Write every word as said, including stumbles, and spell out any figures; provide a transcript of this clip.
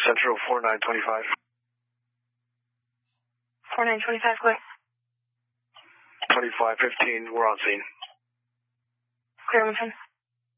Central four nine two five. four nine two five, clear. twenty-five fifteen, we're on scene. Clear, my friend.